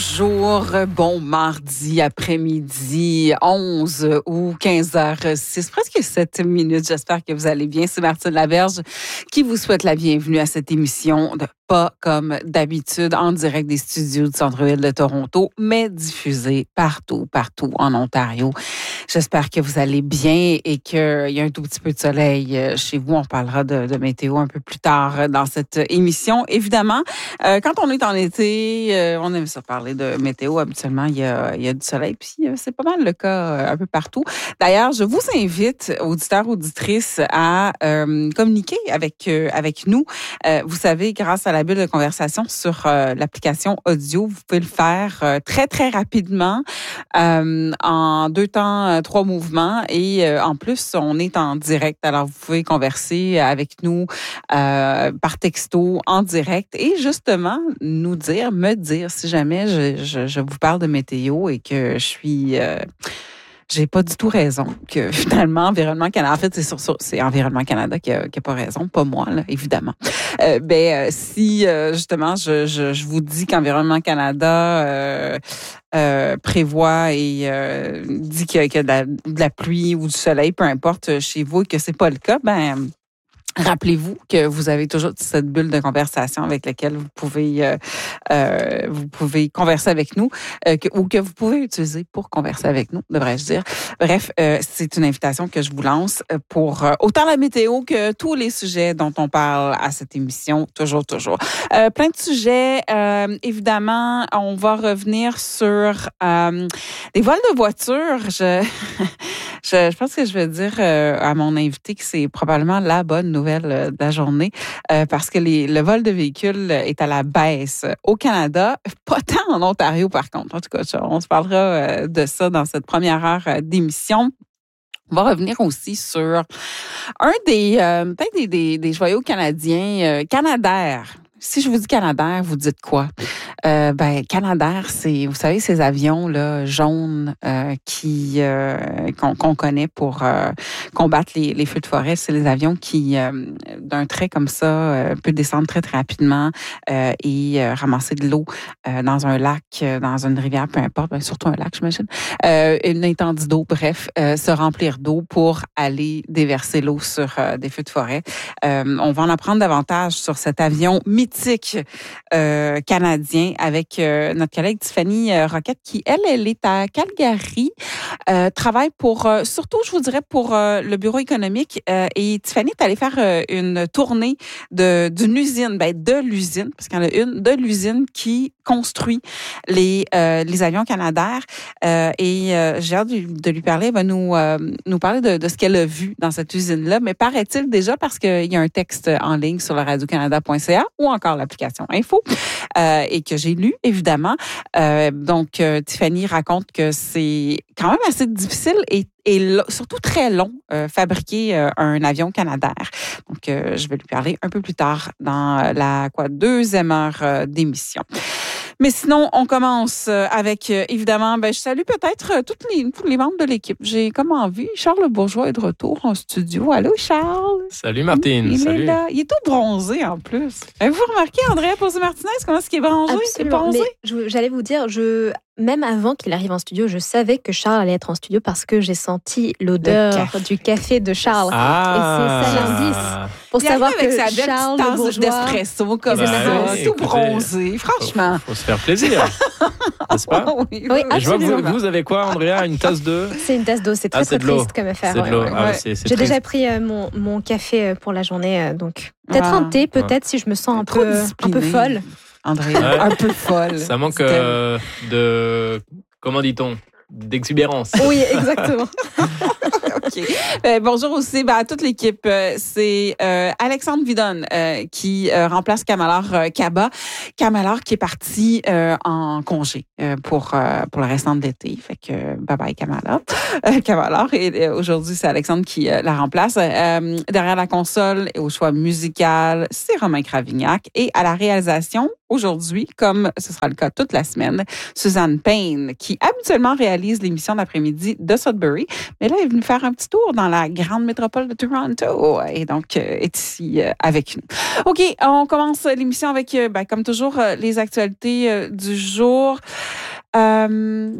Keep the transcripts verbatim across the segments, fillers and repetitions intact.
Bonjour, bon mardi après-midi, onze ou quinze heures six, presque sept minutes. J'espère que vous allez bien. C'est Martine Laberge qui vous souhaite la bienvenue à cette émission de Pas comme d'habitude en direct des studios du centre-ville de Toronto, mais diffusée partout, partout en Ontario. J'espère que vous allez bien et qu'il y a un tout petit peu de soleil chez vous. On parlera de, de météo un peu plus tard dans cette émission. Évidemment, euh, quand on est en été, euh, on aime ça parler de météo. Habituellement, il y a, il y a du soleil, puis euh, c'est pas mal le cas euh, un peu partout. D'ailleurs, je vous invite, auditeurs, auditrices, à euh, communiquer avec, euh, avec nous. Euh, vous savez, grâce à la bulle de conversation sur euh, l'application audio, vous pouvez le faire euh, très, très rapidement, euh, en deux temps, euh, trois mouvements. Et euh, en plus, on est en direct. Alors, vous pouvez converser avec nous euh, par texto, en direct. Et justement, nous dire, me dire, si jamais je, je, je vous parle de météo et que je suis... Euh, j'ai pas du tout raison que finalement Environnement Canada, en fait c'est sur, sur c'est Environnement Canada qui a, qui a pas raison, pas moi là, évidemment. Euh, ben euh, si euh, justement je, je je vous dis qu'Environnement Canada euh, euh, prévoit et euh, dit qu'il y a, qu'il y a de, la, de la pluie ou du soleil, peu importe chez vous, et que c'est pas le cas, ben rappelez-vous que vous avez toujours cette bulle de conversation avec laquelle vous pouvez euh, euh, vous pouvez converser avec nous euh, que, ou que vous pouvez utiliser pour converser avec nous, devrais-je dire. Bref, euh, c'est une invitation que je vous lance pour euh, autant la météo que tous les sujets dont on parle à cette émission, toujours, toujours. Euh, plein de sujets. Euh, évidemment, on va revenir sur euh, des vols de voitures. Je, je, je pense que je vais dire euh, à mon invité que c'est probablement la bonne nouvelle de la journée euh, parce que les, le vol de véhicules est à la baisse au Canada, pas tant en Ontario par contre. En tout cas, on se parlera euh, de ça dans cette première heure d'émission. On va revenir aussi sur un des euh, peut-être des, des, des joyaux canadiens, euh, Canadair. Si je vous dis Canadair, vous dites quoi? Euh, ben, Canadair, c'est, vous savez, ces avions là jaunes euh, qui euh, qu'on, qu'on connaît pour euh, combattre les, les feux de forêt. C'est les avions qui, euh, d'un trait comme ça, euh, peuvent descendre très très rapidement euh, et euh, ramasser de l'eau euh, dans un lac, euh, dans une rivière, peu importe, ben, surtout un lac, j'imagine. Euh, une étendue d'eau, bref, euh, se remplir d'eau pour aller déverser l'eau sur euh, des feux de forêt. Euh, on va en apprendre davantage sur cet avion mythique euh, canadien avec euh, notre collègue Tiffany euh, Roquette qui, elle, elle est à Calgary, euh, travaille pour, euh, surtout, je vous dirais, pour euh, le bureau économique. Euh, et Tiffany est allée faire euh, une tournée de, d'une usine, ben, de l'usine, parce qu'il y en a une, de l'usine qui construit les, euh, les avions Canadair. Euh, et euh, j'ai hâte de, de lui parler. Elle va nous, euh, nous parler de, de ce qu'elle a vu dans cette usine-là. Mais paraît-il déjà, parce qu'il y a un texte en ligne sur le radio canada point c a ou encore l'application Info, euh, et que j'ai lu, évidemment. Euh, donc, euh, Tiffany raconte que c'est quand même assez difficile et, et lo- surtout très long euh, fabriquer euh, un avion Canadair. Donc, euh, je vais lui parler un peu plus tard dans la quoi deuxième heure euh, d'émission. Mais sinon, on commence avec, euh, évidemment, ben, je salue peut-être euh, toutes les, tous les membres de l'équipe. J'ai comme envie, Charles Bourgeois est de retour en studio. Allô, Charles? Salut, Martine. Il Salut. est là. Il est tout bronzé, en plus. Avez-vous remarqué, Andrea Posé-Martinez, comment est-ce qu'il est bronzé? C'est bronzé? Mais je, j'allais vous dire, je, même avant qu'il arrive en studio, je savais que Charles allait être en studio parce que j'ai senti l'odeur café. du café de Charles. Ah. Et c'est ça l'indice pour Il savoir arrive avec que sa belle Charles petite tasse Bourgeois... d'espresso comme Ben ça, oui, tout écoutez, bronzé. Franchement. Faut, faut se faire plaisir, n'est-ce pas? oui, oui, Oui, Et je vois que vous, absolument. vous avez quoi, Andrea? Une tasse de... C'est une tasse d'eau, c'est très Ah, c'est très de l'eau. triste comme affaire. C'est de ouais, l'eau. ouais. Ah, ouais. c'est, c'est J'ai triste. déjà pris euh, mon, mon café euh, pour la journée, euh, donc peut-être Ah. un thé, peut-être si je me sens un Trop peu, un peu discipliné. folle. Andrea, Ouais. un peu folle. Ça manque C'était- euh, de... Comment dit-on? D'exubérance. Oui, exactement. OK. Euh, bonjour aussi ben, à toute l'équipe. Euh, c'est euh, Alexandre Vidonne euh, qui euh, remplace Kamalar euh, Kaba. Kamalar qui est parti euh, en congé euh, pour euh, pour le restant de l'été. Fait que euh, bye bye Kamalar. Euh, Kamalar. Et euh, aujourd'hui, c'est Alexandre qui euh, la remplace. Euh, derrière la console et au choix musical, c'est Romain Cravignac. Et à la réalisation, aujourd'hui, comme ce sera le cas toute la semaine, Suzanne Payne, qui habituellement réalise l'émission d'après-midi de Sudbury. Mais là, elle est venue faire un petit petit tour dans la grande métropole de Toronto et donc euh, est ici euh, avec nous. OK, on commence l'émission avec, euh, ben, comme toujours, euh, les actualités euh, du jour. Euh,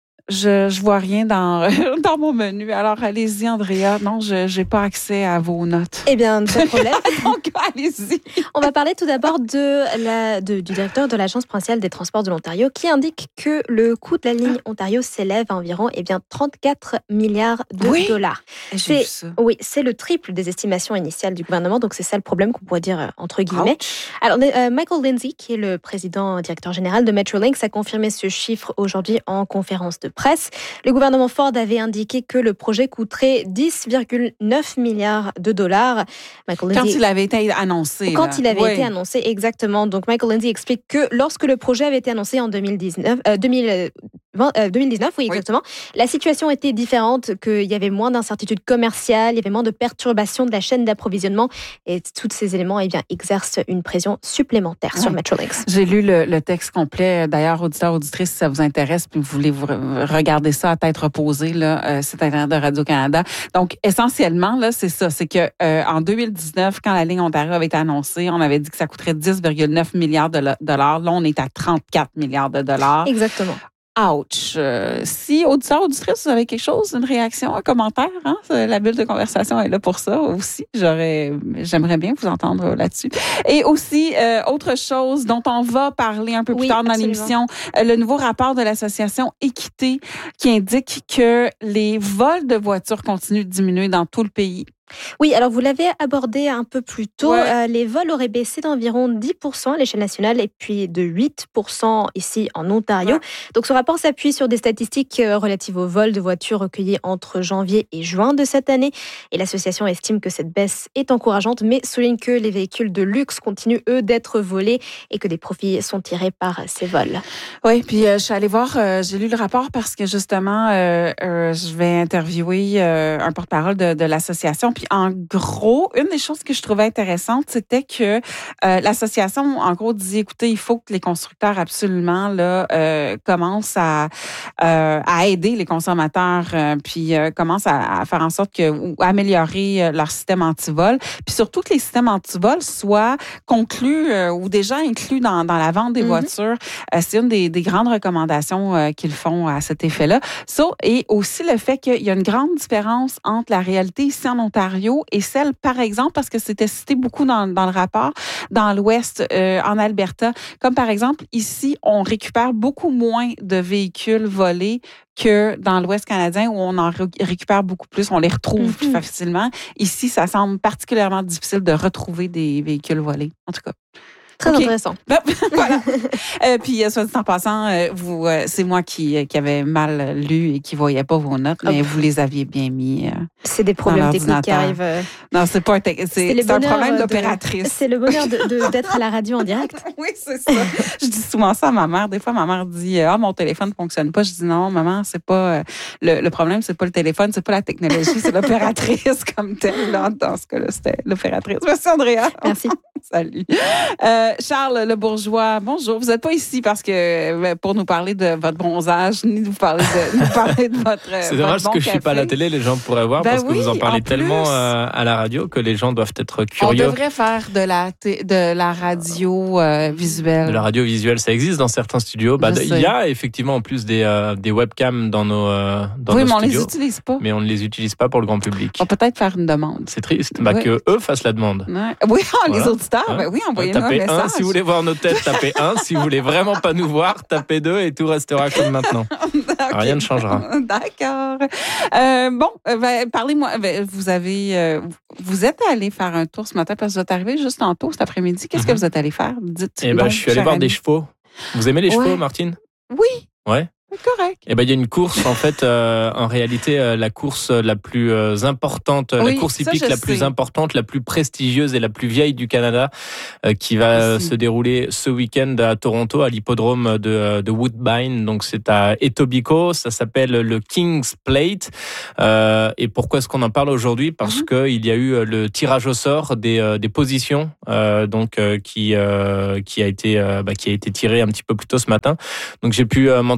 Je je vois rien dans dans mon menu. Alors allez-y Andrea. Non, je j'ai pas accès à vos notes. Eh bien, pas de problème. Donc allez-y. On va parler tout d'abord de la de, du directeur de l'Agence provinciale des transports de l'Ontario qui indique que le coût de la ligne Ontario s'élève à environ eh bien trente-quatre milliards de Oui, dollars. J'ai C'est vu ça. oui, c'est le triple des estimations initiales du gouvernement. Donc c'est ça le problème qu'on pourrait dire euh, entre guillemets. Ouch. Alors, euh, Michael Lindsay, qui est le président directeur général de Metrolinx, a confirmé ce chiffre aujourd'hui en conférence de presse. Le gouvernement Ford avait indiqué que le projet coûterait dix virgule neuf milliards de dollars. Michael Quand Lindsay, il avait été annoncé. quand là. il avait Oui. été annoncé, exactement. Donc, Michael Lindsay explique que lorsque le projet avait été annoncé en deux mille dix-neuf, euh, deux mille vingt, euh, deux mille dix-neuf, oui, Oui. exactement, la situation était différente, qu'il y avait moins d'incertitudes commerciales, il y avait moins de perturbations de la chaîne d'approvisionnement et tous ces éléments eh bien, exercent une pression supplémentaire sur Oui. Metrolinx. J'ai lu le, le texte complet. D'ailleurs, auditeurs, auditrices, si ça vous intéresse, puis vous voulez vous re- regarder ça à tête reposée, là, euh, site internet de Radio-Canada. Donc, essentiellement, là, c'est ça. C'est que euh, en deux mille dix-neuf, quand la ligne Ontario avait été annoncée, on avait dit que ça coûterait dix virgule neuf milliards de dollars. Là, on est à trente-quatre milliards de dollars. Exactement. Ouch! Euh, si, auditeurs, auditrices, vous avez quelque chose, une réaction, un commentaire, hein? La bulle de conversation est là pour ça aussi. J'aurais, j'aimerais bien vous entendre là-dessus. Et aussi, euh, autre chose dont on va parler un peu plus Oui, tard dans absolument. l'émission, euh, le nouveau rapport de l'association Équité qui indique que les vols de voitures continuent de diminuer dans tout le pays. Oui, alors vous l'avez abordé un peu plus tôt. Ouais. Euh, les vols auraient baissé d'environ dix pour cent à l'échelle nationale et puis de huit pour cent ici en Ontario. Ouais. Donc ce rapport s'appuie sur des statistiques euh, relatives aux vols de voitures recueillis entre janvier et juin de cette année. Et l'association estime que cette baisse est encourageante, mais souligne que les véhicules de luxe continuent, eux, d'être volés et que des profits sont tirés par ces vols. Oui, puis euh, je suis allée voir, euh, j'ai lu le rapport parce que justement, euh, euh, je vais interviewer euh, un porte-parole de, de l'association. Puis en gros, une des choses que je trouvais intéressante, c'était que euh, l'association, en gros, dit, écoutez, il faut que les constructeurs absolument là euh, commencent à euh, à aider les consommateurs, euh, puis euh, commencent à, à faire en sorte que ou améliorer euh, leur système anti-vol, puis surtout que les systèmes anti-vol soient conclus euh, ou déjà inclus dans dans la vente des Mhm. voitures. Euh, c'est une des, des grandes recommandations euh, qu'ils font à cet effet-là. Ça, et aussi le fait qu'il y a une grande différence entre la réalité ici en Ontario et celle, par exemple, parce que c'était cité beaucoup dans, dans le rapport, dans l'Ouest, euh, en Alberta, comme par exemple, ici, on récupère beaucoup moins de véhicules volés que dans l'Ouest canadien où on en ré- récupère beaucoup plus, on les retrouve Mhm. plus facilement. Ici, ça semble particulièrement difficile de retrouver des véhicules volés, en tout cas. Très OK. intéressant. Ben, voilà. Euh, puis, euh, soit dit en passant, euh, vous, euh, c'est moi qui, euh, qui avait mal lu et qui voyais pas vos notes, mais Hop. vous les aviez bien mis. Euh. C'est des problèmes Dans techniques qui l'ordinateur. arrivent. euh, Non, c'est pas un, tec- C'est c'est, les c'est un bonheurs problème de- d'opératrice. C'est le bonheur de, de- d'être à la radio en direct. Oui, c'est ça. Je dis souvent ça à ma mère. Des fois, ma mère dit ah mon téléphone fonctionne pas. Je dis non, maman, c'est pas euh, le, le problème, c'est pas le téléphone, c'est pas la technologie, c'est l'opératrice comme telle. Là, dans ce cas-là, c'était l'opératrice. Merci Andrea. Merci. Salut. Euh, Charles Le Bourgeois, bonjour. Vous n'êtes pas ici parce que euh, pour nous parler de votre bronzage, ni de vous parler de, nous parler de votre. C'est votre dommage bon que je suis pas à la café. télé, les gens pourraient voir Ben parce que oui, vous en parlez en tellement plus. euh, à la radio que les gens doivent être On curieux. devrait faire de la t- de la radio euh, visuelle. De la radio visuelle, ça existe dans certains studios. Bah, Je il sais. y a effectivement en plus des, euh, des webcams dans nos, euh, dans oui, nos mais on les studios, utilise pas. mais on ne les utilise pas pour le grand public. On va peut-être faire une demande. C'est triste. Bah, Ouais. que eux fassent la demande. Ouais. Oui, les Voilà. auditeurs, Hein? ben oui, envoyez-nous un Tapez message. un si vous voulez voir nos têtes, tapez un. Si vous voulez vraiment pas nous voir, tapez deux et tout restera comme maintenant. Ok. Rien ne changera. D'accord. Euh, bon, euh, ben, parlez-moi. Ben, vous avez, euh, vous êtes allé faire un tour ce matin parce que vous êtes arrivé juste tantôt cet après-midi. Qu'est-ce que Mhm. vous êtes allé faire? Dites. Et ben, donc, je suis allé cher voir ami. des chevaux. Vous aimez les Ouais. chevaux, Martine? Oui. Ouais. Correct. Eh ben, il y a une course, en fait, euh, en réalité, euh, la course la plus euh, importante, Oui, la course ça, hippique je la plus sais. importante, la plus prestigieuse et la plus vieille du Canada, euh, qui va euh, Ici. se dérouler ce week-end à Toronto, à l'hippodrome de, de Woodbine. Donc, c'est à Etobicoke. Ça s'appelle le King's Plate. Euh, et pourquoi est-ce qu'on en parle aujourd'hui? Parce Mhm. que il y a eu le tirage au sort des, euh, des positions, euh, donc euh, qui euh, qui a été euh, bah, qui a été tiré un petit peu plus tôt ce matin. Donc, j'ai pu euh, m'entretenir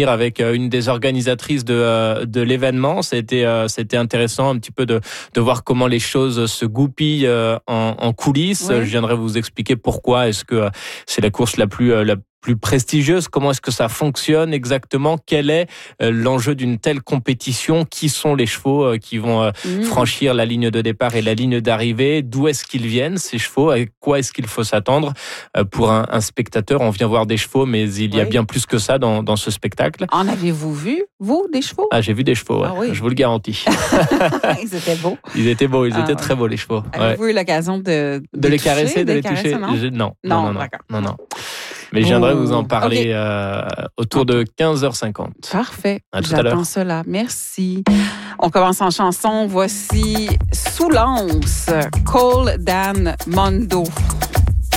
dire avec une des organisatrices de, de l'événement. C'était, c'était intéressant un petit peu de, de voir comment les choses se goupillent en, en coulisses. Oui. Je viendrai vous expliquer pourquoi est-ce que c'est la course la plus, la plus prestigieuse. Comment est-ce que ça fonctionne exactement? Quel est euh, l'enjeu d'une telle compétition? Qui sont les chevaux euh, qui vont euh, mmh. franchir la ligne de départ et la ligne d'arrivée? D'où est-ce qu'ils viennent, ces chevaux? À quoi est-ce qu'il faut s'attendre euh, pour un, un spectateur? On vient voir des chevaux, mais il y a oui. bien plus que ça dans, dans ce spectacle. En avez-vous vu, vous, des chevaux? Ah, j'ai vu des chevaux, ouais. ah, oui. je vous le garantis. Ils étaient beaux. Ils étaient beaux, ils ah, étaient ouais. très beaux, les chevaux. Avez-vous ouais. eu l'occasion de, de, de les toucher, caresser, de, de les caresser, toucher? Non, je, non, non, non, non, non, non. Mais je viendrai vous en parler okay. euh, autour de quinze heures cinquante. Parfait. À tout J'attends à l'heure. cela. Merci. On commence en chanson. Voici Sous l'anse, Cole Dan Mondo.